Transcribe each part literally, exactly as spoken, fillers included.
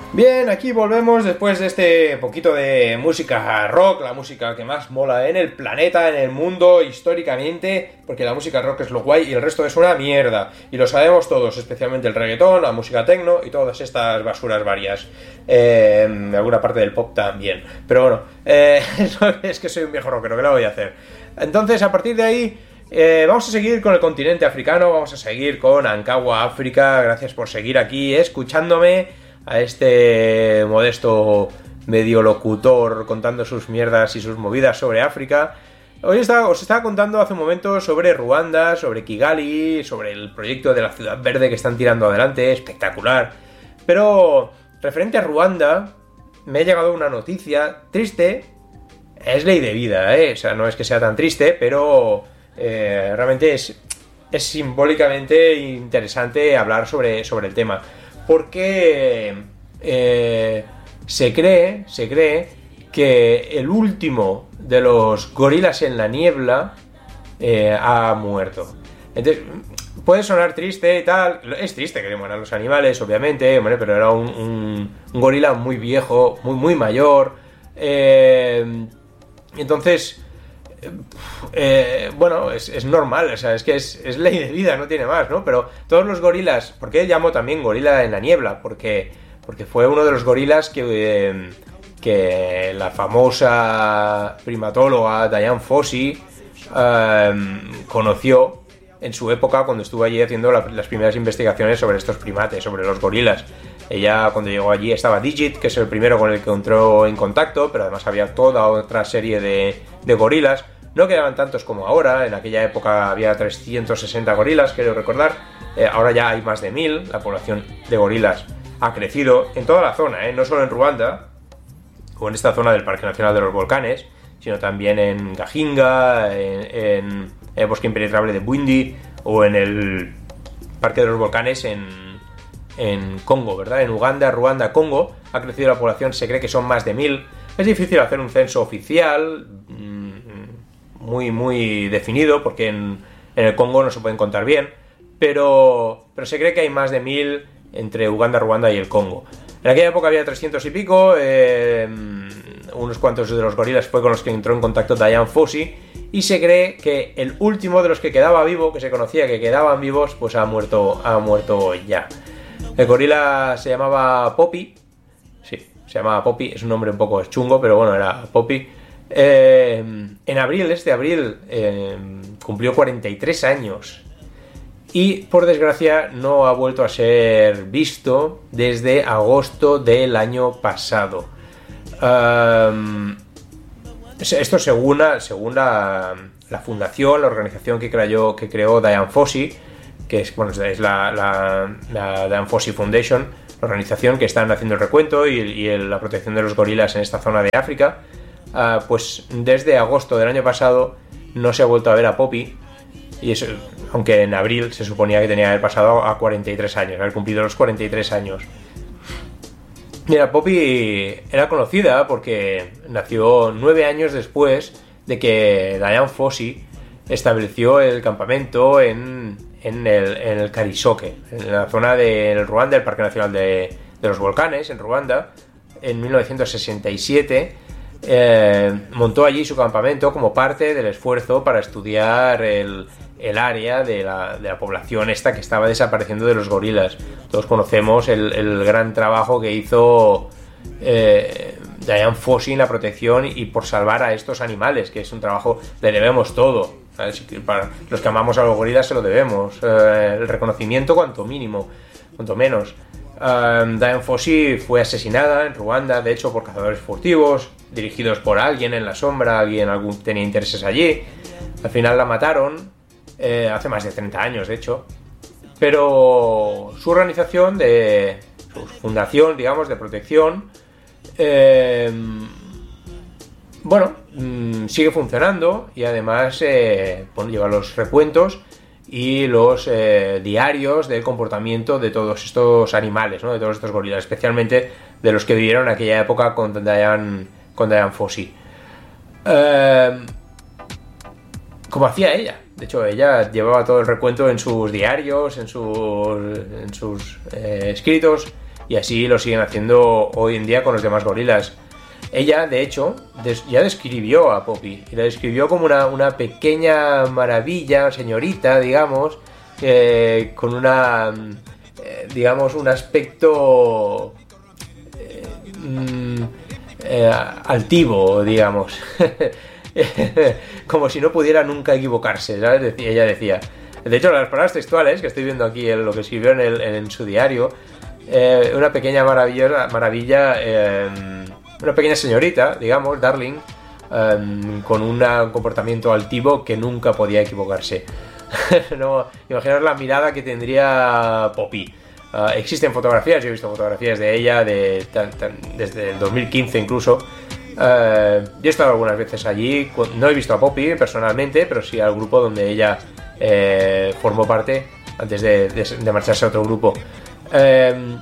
Bien, aquí volvemos después de este poquito de música rock, la música que más mola en el planeta, en el mundo, históricamente, porque la música rock es lo guay y el resto es una mierda. Y lo sabemos todos, especialmente el reggaetón, la música techno y todas estas basuras varias. Eh, alguna parte del pop también. Pero bueno, eh, es que soy un viejo rockero, ¿qué lo voy a hacer? Entonces, a partir de ahí... Eh, vamos a seguir con el continente africano, vamos a seguir con Ankawa África. Gracias por seguir aquí escuchándome a este modesto medio locutor contando sus mierdas y sus movidas sobre África. Hoy está, os estaba contando hace un momento sobre Ruanda, sobre Kigali, sobre el proyecto de la ciudad verde que están tirando adelante, espectacular. Pero referente a Ruanda, me ha llegado una noticia triste. Es ley de vida, ¿eh? O sea, no es que sea tan triste, pero... Eh, realmente es, es simbólicamente interesante hablar sobre, sobre el tema, porque eh, se cree, se cree que el último de los gorilas en la niebla eh, ha muerto. Entonces, puede sonar triste y tal, es triste que mueran los animales, obviamente, hombre, pero era un, un, un gorila muy viejo, muy, muy mayor, eh, entonces... Eh, bueno, es, es normal, o sea, es que es, es ley de vida, no tiene más, ¿no? Pero todos los gorilas, ¿por qué llamo también gorila en la niebla? Porque, porque fue uno de los gorilas que, eh, que la famosa primatóloga Dian Fossey eh, conoció en su época cuando estuvo allí haciendo la, las primeras investigaciones sobre estos primates, sobre los gorilas. Ella, cuando llegó allí, estaba Digit, que es el primero con el que entró en contacto, pero además había toda otra serie de, de gorilas. No quedaban tantos como ahora, en aquella época había trescientos sesenta gorilas, quiero recordar. Eh, ahora ya hay más de mil, la población de gorilas ha crecido en toda la zona, ¿eh? No solo en Ruanda, o en esta zona del Parque Nacional de los Volcanes, sino también en Gahinga, en, en, en el Bosque Impenetrable de Bwindi, o en el Parque de los Volcanes en... en Congo, ¿verdad? En Uganda, Ruanda, Congo, ha crecido la población, se cree que son más de mil. Es difícil hacer un censo oficial muy, muy definido, porque en, en el Congo no se pueden contar bien, pero, pero se cree que hay más de mil entre Uganda, Ruanda y el Congo. En aquella época había trescientos y pico, eh, unos cuantos de los gorilas fue con los que entró en contacto Dian Fossey, y se cree que el último de los que quedaba vivo, que se conocía que quedaban vivos, pues ha muerto, ha muerto ya. El gorila se llamaba Poppy. Sí, se llamaba Poppy. Es un nombre un poco chungo, pero bueno, era Poppy. Eh, en abril, este abril, eh, cumplió cuarenta y tres años. Y, por desgracia, no ha vuelto a ser visto desde agosto del año pasado. Um, esto según, la, según la, la fundación, la organización que creó, que creó Dian Fossey, que es, bueno, es la, la, la Dian Fossey Foundation, la organización que están haciendo el recuento y, y el, la protección de los gorilas en esta zona de África. Uh, pues desde agosto del año pasado no se ha vuelto a ver a Poppy, y eso, aunque en abril se suponía que tenía que haber pasado a cuarenta y tres años, haber cumplido los cuarenta y tres años. Mira, Poppy era conocida porque nació nueve años después de que Dian Fossey estableció el campamento en, en, el, en el Karisoke, en la zona del Ruanda, el Parque Nacional de, de los Volcanes, en Ruanda, en mil novecientos sesenta y siete. Eh, montó allí su campamento como parte del esfuerzo para estudiar el, el área de la, de la población esta que estaba desapareciendo de los gorilas. Todos conocemos el, el gran trabajo que hizo eh, Dian Fossey en la protección y por salvar a estos animales, que es un trabajo, le debemos todo, ¿sabes? Para los que amamos a los gorilas se lo debemos, eh, el reconocimiento cuanto mínimo, cuanto menos. Um, Dian Fossey fue asesinada en Ruanda, de hecho, por cazadores furtivos, dirigidos por alguien en la sombra, alguien algún, tenía intereses allí. Al final la mataron, eh, hace más de treinta años, de hecho. Pero su organización, de su fundación, digamos, de protección, eh, bueno, mmm, sigue funcionando y además eh, bueno, lleva los recuentos y los eh, diarios del comportamiento de todos estos animales, ¿no? De todos estos gorilas, especialmente de los que vivieron en aquella época con Dian, con Dian Fossey. Eh, como hacía ella. De hecho, ella llevaba todo el recuento en sus diarios, en sus, en sus eh, escritos, y así lo siguen haciendo hoy en día con los demás gorilas. Ella, de hecho, des- ya describió a Poppy, y la describió como una, una pequeña maravilla, señorita, digamos, eh, con una, eh, digamos, un aspecto eh, mm, eh, altivo, digamos, como si no pudiera nunca equivocarse, ¿sabes? Decía, ella decía. De hecho, las palabras textuales que estoy viendo aquí, en lo que escribió en, el, en su diario, eh, una pequeña maravilla, maravilla eh, una pequeña señorita, digamos, darling, um, con una, un comportamiento altivo que nunca podía equivocarse. No, imaginaos la mirada que tendría Poppy. Uh, existen fotografías, yo he visto fotografías de ella de, tan, tan, desde el dos mil quince incluso. Uh, yo he estado algunas veces allí, no he visto a Poppy personalmente, pero sí al grupo donde ella eh, formó parte antes de, de, de marcharse a otro grupo. Uh,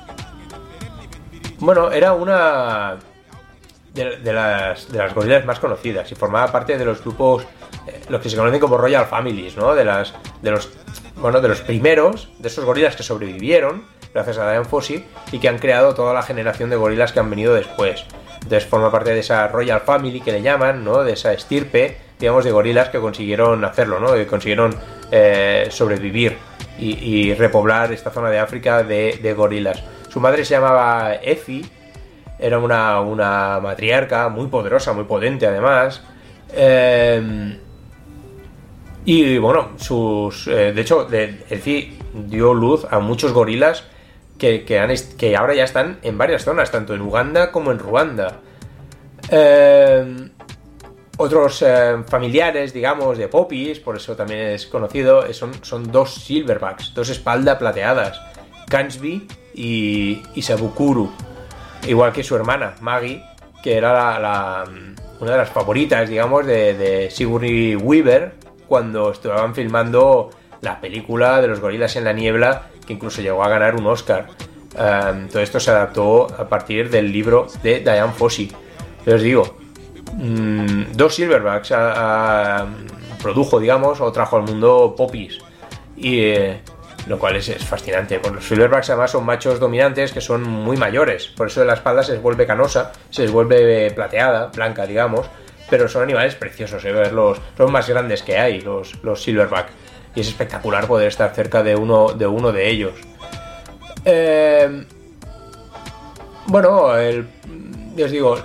Bueno, era una de, de, las, de las gorilas más conocidas y formaba parte de los grupos, eh, los que se conocen como Royal Families, ¿no? De las, de los, bueno, de los primeros, de esos gorilas que sobrevivieron gracias a Dian Fossey y que han creado toda la generación de gorilas que han venido después. Entonces forma parte de esa Royal Family que le llaman, ¿no? De esa estirpe, digamos, de gorilas que consiguieron hacerlo, ¿no? Que consiguieron eh, sobrevivir y, y repoblar esta zona de África de, de gorilas. Su madre se llamaba Effie, era una, una matriarca muy poderosa, muy potente además. Eh, y bueno, sus eh, de hecho, de, Effie dio luz a muchos gorilas que, que, han, que ahora ya están en varias zonas, tanto en Uganda como en Ruanda. Eh, otros eh, familiares, digamos, de Poppy, por eso también es conocido, son, son dos silverbacks, dos espalda plateadas, Kansby y, y Sabukuru, igual que su hermana Maggie, que era la, la, una de las favoritas, digamos, de, de Sigourney Weaver cuando estaban filmando la película de los gorilas en la niebla, que incluso llegó a ganar un Oscar. Um, todo esto se adaptó a partir del libro de Dian Fossey. Os digo, mmm, dos silverbacks a, a, produjo, digamos, o trajo al mundo Poppies, y eh, lo cual es, es fascinante. Pues los silverbacks además son machos dominantes que son muy mayores, por eso la espalda se les vuelve canosa, se les vuelve plateada, blanca, digamos, pero son animales preciosos, ¿eh? Los, son más grandes que hay, los, los silverback, y es espectacular poder estar cerca de uno de, uno de ellos. Eh, bueno, el, os digo,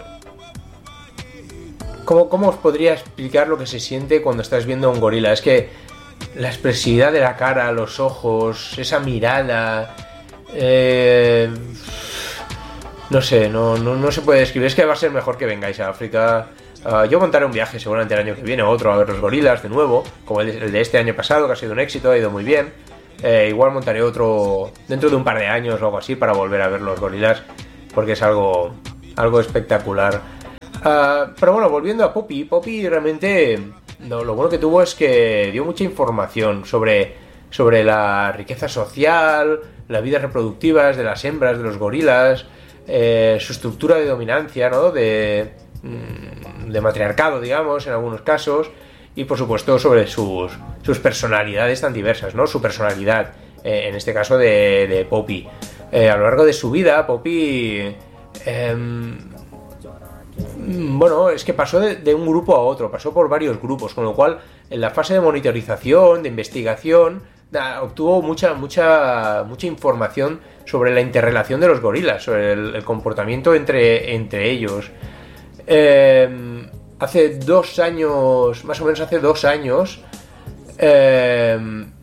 ¿cómo, ¿cómo os podría explicar lo que se siente cuando estás viendo a un gorila? Es que la expresividad de la cara, los ojos, esa mirada, eh, no sé, no, no, no se puede describir. Es que va a ser mejor que vengáis a África. Uh, yo montaré un viaje seguramente el año que viene, otro, a ver los gorilas de nuevo, como el de, el de este año pasado, que ha sido un éxito, ha ido muy bien. Eh, igual montaré otro dentro de un par de años o algo así para volver a ver los gorilas, porque es algo, algo espectacular. Uh, pero bueno, volviendo a Poppy, Poppy realmente no, lo bueno que tuvo es que dio mucha información sobre, sobre la riqueza social, las vidas reproductivas de las hembras de los gorilas, eh, su estructura de dominancia, ¿no? de, de matriarcado, digamos, en algunos casos, y por supuesto sobre sus, sus personalidades tan diversas, ¿no? Su personalidad, eh, en este caso de, de Poppy. Eh, a lo largo de su vida, Poppy... Eh, bueno, es que pasó de, de un grupo a otro, pasó por varios grupos, con lo cual en la fase de monitorización, de investigación, da, obtuvo mucha, mucha, mucha información sobre la interrelación de los gorilas, sobre el, el comportamiento entre, entre ellos. Eh, hace dos años, más o menos hace dos años, eh,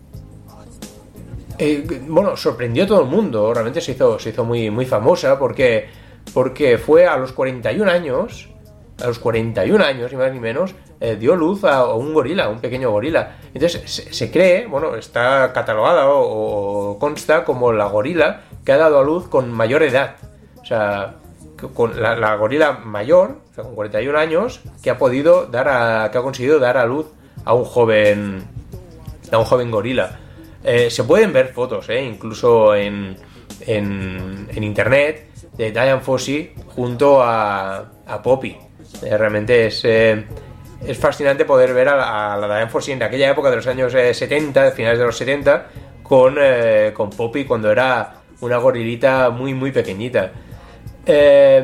eh, bueno, sorprendió a todo el mundo, realmente se hizo, se hizo muy, muy famosa porque, porque fue a los cuarenta y un años, a los cuarenta y un años, ni más ni menos, eh, dio luz a, a un gorila, a un pequeño gorila. Entonces se, se cree, bueno, está catalogada o, o consta como la gorila que ha dado a luz con mayor edad, o sea, con la, la gorila mayor, o sea, con cuarenta y un años, que ha podido dar a, que ha conseguido dar a luz a un joven, a un joven gorila. Eh, se pueden ver fotos, eh, incluso en, en, en internet, de Dian Fossey junto a, a Poppy. Eh, realmente es, eh, es fascinante poder ver a la, a la Dian Fossey en aquella época de los años eh, setenta, finales de los setenta, con, eh, con Poppy cuando era una gorilita muy muy pequeñita. Eh,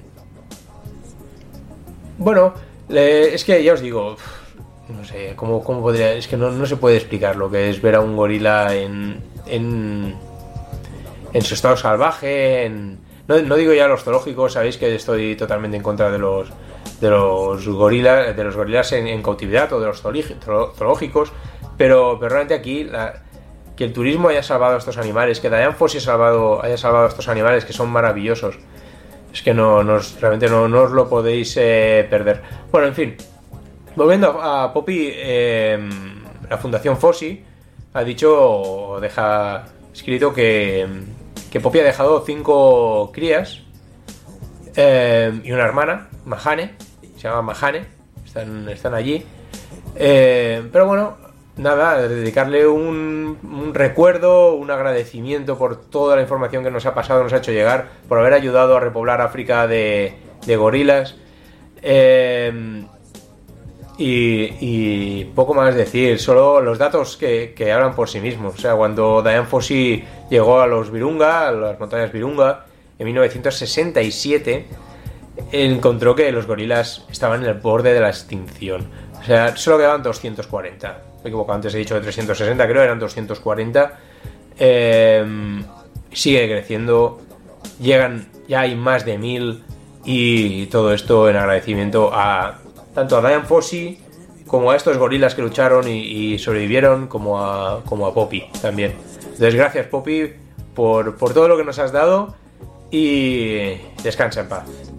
bueno, le, es que ya os digo, no sé, ¿cómo, cómo podría...? Es que no, no se puede explicar lo que es ver a un gorila en, en, en su estado salvaje, en, no, no digo ya los zoológicos, sabéis que estoy totalmente en contra de los de los gorilas, de los gorilas en, en cautividad o de los zoológicos, pero, pero realmente aquí la, que el turismo haya salvado a estos animales, que Dian Fossey haya salvado, haya salvado a estos animales que son maravillosos, es que no, no realmente no, no os lo podéis eh, perder. Bueno, en fin, volviendo a, a Poppy, eh, la Fundación Fossey ha dicho, o deja escrito que, que Poppy ha dejado cinco crías eh, y una hermana, Mahane, se llama Mahane, están, están allí. Eh, pero bueno, nada, dedicarle un, un recuerdo, un agradecimiento por toda la información que nos ha pasado, nos ha hecho llegar, por haber ayudado a repoblar África de, de gorilas. Eh, y, y poco más decir, solo los datos que, que hablan por sí mismos. O sea, cuando Dian Fossey llegó a los Virunga, a las montañas Virunga, en mil novecientos sesenta y siete, encontró que los gorilas estaban en el borde de la extinción. O sea, solo quedaban doscientos cuarenta. Me he equivocado, antes he dicho de trescientos sesenta, creo, eran doscientos cuarenta. Eh, sigue creciendo. Llegan, ya hay más de mil. Y todo esto en agradecimiento a tanto a Dian Fossey como a estos gorilas que lucharon y, y sobrevivieron, como a, como a Poppy también. Entonces, gracias, Poppy, por, por todo lo que nos has dado. Y descansa en paz.